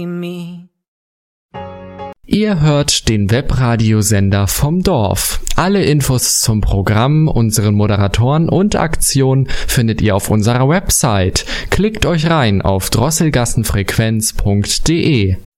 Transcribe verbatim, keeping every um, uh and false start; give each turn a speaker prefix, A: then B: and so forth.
A: Ihr hört den Webradiosender vom Dorf. Alle Infos zum Programm, unseren Moderatoren und Aktionen findet ihr auf unserer Website. Klickt euch rein auf drosselgassenfrequenz punkt de.